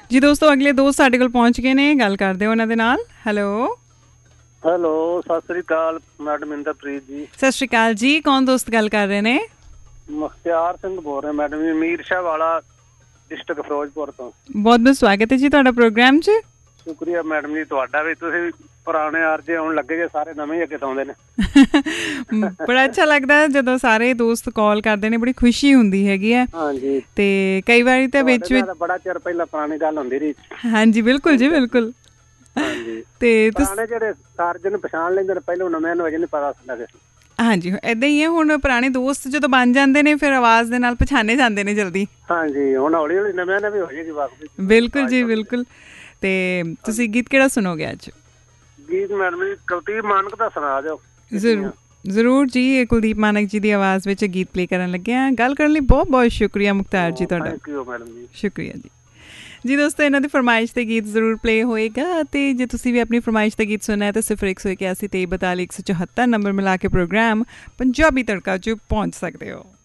ਜੀ ਦੋਸਤੋ, ਅਗਲੇ ਦੋਸਤ ਸਾਡੇ ਕੋਲ ਪਹੁੰਚ ਗਏ ਨੇ, ਗੱਲ ਕਰਦੇ ਹੋ ਉਹਨਾਂ ਦੇ ਨਾਲ। ਹੈਲੋ ਹੈਲੋ, ਸਤਿ ਸ੍ਰੀ ਅਕਾਲ ਮੈਡਮ ਇੰਦਰਪ੍ਰੀਤ ਜੀ। ਸਤਿ ਸ਼੍ਰੀ ਅਕਾਲ ਜੀ। ਕੌਣ ਦੋਸਤ ਗੱਲ ਕਰ ਰਹੇ ਨੇ? ਮੁਖਤਿਆਰ ਸਿੰਘ ਬੋਲ ਰਿਹਾ ਮੈਡਮ ਜੀ, ਮੀਰ ਸ਼ਾਹ ਵਾਲਾ ਡਿਸਟ੍ਰਿਕਟ ਫਿਰੋਜ਼ਪੁਰ ਤੋਂ। ਬਹੁਤ ਬਹੁਤ ਸਵਾਗਤ ਹੈ ਜੀ ਤੁਹਾਡਾ ਪ੍ਰੋਗਰਾਮ 'ਚ। ਸ਼ੁਕਰੀਆ ਮੈਡਮ ਜੀ ਤੁਹਾਡਾ ਵੀ। ਤੁਸੀਂ ਪੁਰਾਣੇ ਆਰਜੇ ਆਉਣ ਲੱਗੇ ਜੇ, ਸਾਰੇ ਨਵੇਂ ਅੱਗੇ ਤੋਂ ਆਉਂਦੇ ਨੇ। ਬੜਾ ਅੱਛਾ ਲੱਗਦਾ ਜਦੋਂ ਸਾਰੇ ਦੋਸਤ ਕਾਲ ਕਰਦੇ ਨੇ, ਬੜੀ ਖੁਸ਼ੀ ਹੁੰਦੀ ਹੈਗੀ ਹੈ। ਹਾਂਜੀ, ਤੇ ਕਈ ਵਾਰੀ ਤਾਂ ਵਿੱਚ ਬੜਾ ਚਿਰ ਪਹਿਲਾਂ ਪੁਰਾਣੀ ਗੱਲ ਹੁੰਦੀ ਰਹੀ। ਹਾਂਜੀ ਬਿਲਕੁਲ ਜੀ, ਬਿਲਕੁਲ। ਹਾਂਜੀ, ਤੇ ਪੁਰਾਣੇ ਜਿਹੜੇ ਸਰਜਨ ਪਛਾਣ ਲੈਂਦੇ ਨੇ, ਪਹਿਲਾਂ ਨਵਿਆਂ ਨੂੰ ਅਜੇ ਨਹੀਂ ਪਤਾ ਹੁੰਦਾ। ਹਾਂਜੀ, ਏਦਾਂ ਹੀ ਹੈ। ਹੁਣ ਪੁਰਾਣੇ ਦੋਸਤ ਜਦੋਂ ਬਣ ਜਾਂਦੇ ਨੇ, ਫਿਰ ਆਵਾਜ਼ ਦੇ ਨਾਲ ਪਛਾਣੇ ਜਾਂਦੇ ਨੇ ਜਲਦੀ। ਹਾਂਜੀ, ਹੁਣ ਹੌਲੀ ਹੌਲੀ ਨਵਿਆਂ ਨੇ ਵੀ ਹੋ ਜਾਏਗੀ ਵਾਕਫੀ। ਬਿਲਕੁਲ ਜੀ, ਬਿਲਕੁਲ। ਤੇ ਤੁਸੀਂ ਗੀਤ ਕਿਹੜਾ ਸੁਣੋਗੇ ਅੱਜ? ਗੀਤ ਮੈਡਮ ਜੀ ਕੁਲਦੀਪ ਮਾਨਕ ਦਾ ਸੁਣਾ ਦਿਓ। ਜ਼ਰੂਰ ਜੀ, ਇਹ ਕੁਲਦੀਪ ਮਾਨਕ ਜੀ ਦੀ ਆਵਾਜ਼ ਵਿੱਚ ਗੀਤ ਪਲੇ ਕਰਨ ਲੱਗੇ ਹਾਂ। ਗੱਲ ਕਰਨ ਲਈ ਬਹੁਤ ਬਹੁਤ ਸ਼ੁਕਰੀਆ ਮੁਖਤਾਰ ਜੀ ਤੁਹਾਡਾ। ਥੈਂਕ ਯੂ ਮੈਡਮ ਜੀ। ਸ਼ੁਕਰੀਆ ਜੀ। ਜੀ ਦੋਸਤੋ, ਇਹਨਾਂ ਦੀ ਫਰਮਾਇਸ਼ 'ਤੇ ਗੀਤ ਜ਼ਰੂਰ ਪਲੇ ਹੋਏਗਾ। ਅਤੇ ਜੇ ਤੁਸੀਂ ਵੀ ਆਪਣੀ ਫਰਮਾਇਸ਼ 'ਤੇ ਗੀਤ ਸੁਣਨਾ ਹੈ ਤਾਂ 0181 23 42 174 ਨੰਬਰ ਮਿਲਾ ਕੇ ਪ੍ਰੋਗਰਾਮ ਪੰਜਾਬੀ ਤੜਕਾ 'ਚ ਪਹੁੰਚ ਸਕਦੇ ਹੋ।